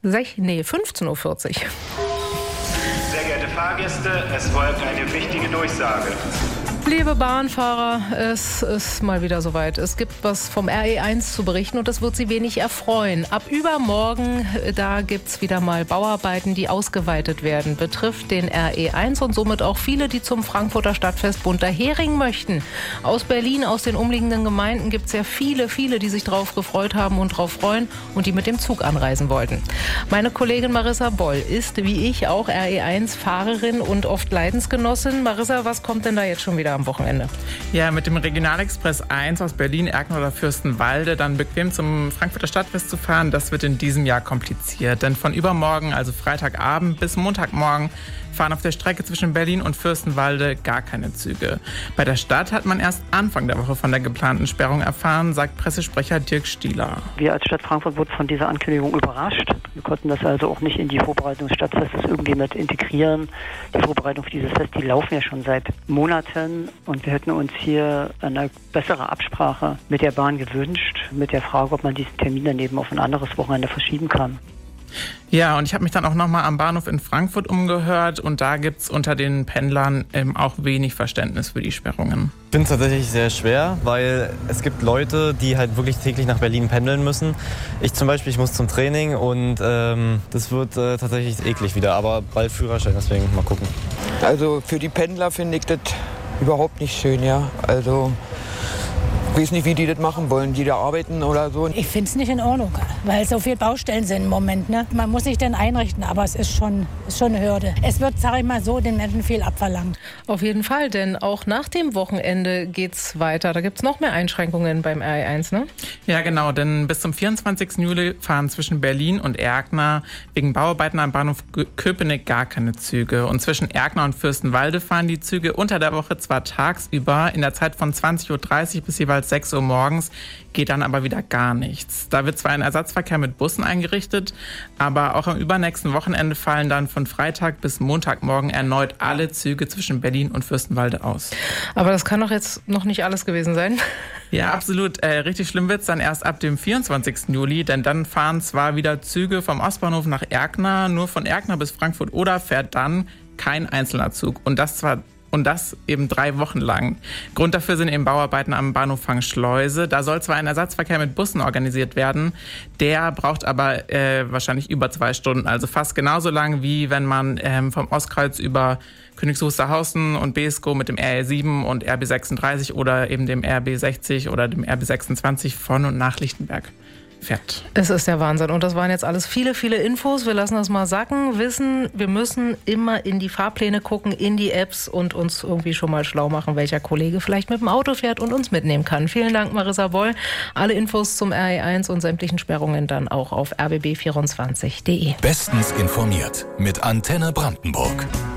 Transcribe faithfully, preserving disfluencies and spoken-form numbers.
sech, nee, fünfzehn Uhr vierzig. Sehr geehrte Fahrgäste, es folgt eine wichtige Durchsage. Liebe Bahnfahrer, es ist mal wieder soweit. Es gibt was vom R E eins zu berichten und das wird Sie wenig erfreuen. Ab übermorgen, da gibt es wieder mal Bauarbeiten, die ausgeweitet werden. Betrifft den R E eins und somit auch viele, die zum Frankfurter Stadtfest Bunter Hering möchten. Aus Berlin, aus den umliegenden Gemeinden gibt es ja viele, viele, die sich drauf gefreut haben und drauf freuen und die mit dem Zug anreisen wollten. Meine Kollegin Marissa Boll ist, wie ich, auch R E eins Fahrerin und oft Leidensgenossin. Marissa, was kommt denn da jetzt schon wieder am Wochenende? Ja, mit dem Regionalexpress eins aus Berlin, Erkner oder Fürstenwalde dann bequem zum Frankfurter Stadtfest zu fahren, das wird in diesem Jahr kompliziert. Denn von übermorgen, also Freitagabend bis Montagmorgen, fahren auf der Strecke zwischen Berlin und Fürstenwalde gar keine Züge. Bei der Stadt hat man erst Anfang der Woche von der geplanten Sperrung erfahren, sagt Pressesprecher Dirk Stieler. Wir als Stadt Frankfurt wurden von dieser Ankündigung überrascht. Wir konnten das also auch nicht in die Vorbereitung des Stadtfestes irgendwie mit integrieren. Die Vorbereitung für dieses Fest, die laufen ja schon seit Monaten und wir hätten uns hier eine bessere Absprache mit der Bahn gewünscht, mit der Frage, ob man diesen Termin daneben auf ein anderes Wochenende verschieben kann. Ja, und ich habe mich dann auch nochmal am Bahnhof in Frankfurt umgehört und da gibt es unter den Pendlern ähm, auch wenig Verständnis für die Sperrungen. Ich finde es tatsächlich sehr schwer, weil es gibt Leute, die halt wirklich täglich nach Berlin pendeln müssen. Ich zum Beispiel, ich muss zum Training und ähm, das wird äh, tatsächlich eklig wieder, aber bald Führerschein, deswegen mal gucken. Also für die Pendler finde ich das überhaupt nicht schön, ja. Also ich weiß nicht, wie die das machen wollen, die da arbeiten oder so. Ich finde es nicht in Ordnung, weil so viele Baustellen sind im Moment. Ne? Man muss sich dann einrichten, aber es ist schon, ist schon eine Hürde. Es wird, sage ich mal so, den Menschen viel abverlangt. Auf jeden Fall, denn auch nach dem Wochenende geht's weiter. Da gibt es noch mehr Einschränkungen beim R E eins, ne? Ja, genau, denn bis zum vierundzwanzigsten Juli fahren zwischen Berlin und Erkner wegen Bauarbeiten am Bahnhof Köpenick gar keine Züge. Und zwischen Erkner und Fürstenwalde fahren die Züge unter der Woche zwar tagsüber in der Zeit von zwanzig Uhr dreißig bis jeweils sechs Uhr morgens, geht dann aber wieder gar nichts. Da wird zwar ein Ersatzverkehr mit Bussen eingerichtet, aber auch am übernächsten Wochenende fallen dann von Freitag bis Montagmorgen erneut alle Züge zwischen Berlin und Fürstenwalde aus. Aber das kann doch jetzt noch nicht alles gewesen sein. Ja, absolut. Äh, richtig schlimm wird's dann erst ab dem vierundzwanzigsten Juli, denn dann fahren zwar wieder Züge vom Ostbahnhof nach Erkner, nur von Erkner bis Frankfurt oder fährt dann kein einzelner Zug. Und das zwar Und das eben drei Wochen lang. Grund dafür sind eben Bauarbeiten am Bahnhof Fangschleuse. Da soll zwar ein Ersatzverkehr mit Bussen organisiert werden, der braucht aber äh, wahrscheinlich über zwei Stunden. Also fast genauso lang, wie wenn man ähm, vom Ostkreuz über Königs Wusterhausen und Beeskow mit dem R E sieben und R B sechsunddreißig oder eben dem R B sechzig oder dem R B sechsundzwanzig von und nach Lichtenberg fährt. Es ist der Wahnsinn. Und das waren jetzt alles viele, viele Infos. Wir lassen das mal sacken, wissen, wir müssen immer in die Fahrpläne gucken, in die Apps und uns irgendwie schon mal schlau machen, welcher Kollege vielleicht mit dem Auto fährt und uns mitnehmen kann. Vielen Dank, Marissa Boll. Alle Infos zum R E eins und sämtlichen Sperrungen dann auch auf r b b vierundzwanzig punkt d e. Bestens informiert mit Antenne Brandenburg.